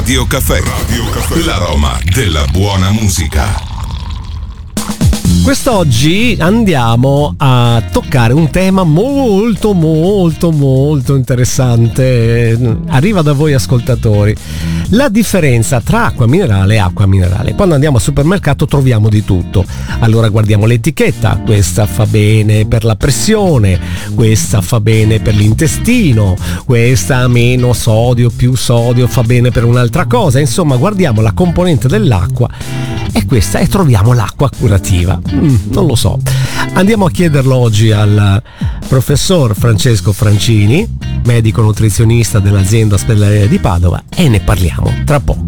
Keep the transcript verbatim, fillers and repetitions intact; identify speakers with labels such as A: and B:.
A: Radio Caffè. Radio Caffè. L'aroma della buona musica.
B: Quest'oggi andiamo a toccare un tema molto molto molto interessante. Arriva da voi ascoltatori. La differenza tra acqua minerale e acqua minerale. Quando andiamo al supermercato troviamo di tutto. Allora guardiamo l'etichetta. Questa fa bene per la pressione, questa fa bene per l'intestino, questa ha meno sodio, più sodio, fa bene per un'altra cosa. Insomma, guardiamo la componente dell'acqua e questa e troviamo l'acqua curativa. Mm, non lo so. Andiamo a chiederlo oggi al professor Francesco Francini, medico nutrizionista dell'azienda ospedaliera di Padova, e ne parliamo tra poco.